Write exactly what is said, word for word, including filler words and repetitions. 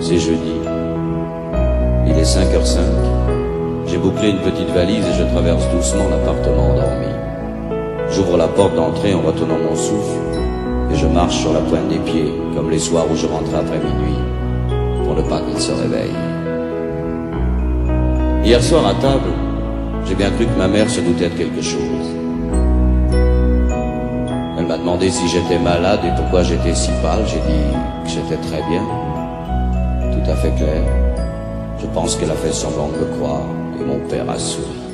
C'est jeudi. Il est cinq heures cinq. J'ai bouclé une petite valise et je traverse doucement l'appartement endormi. J'ouvre la porte d'entrée en retenant mon souffle et je marche sur la pointe des pieds, comme les soirs où je rentrais après minuit, pour ne pas qu'il se réveille. Hier soir à table, j'ai bien cru que ma mère se doutait de quelque chose. Elle m'a demandé si j'étais malade et pourquoi j'étais si pâle. J'ai dit que j'étais très bien, tout à fait clair. Je pense qu'elle a fait semblant de me croire et mon père a souri.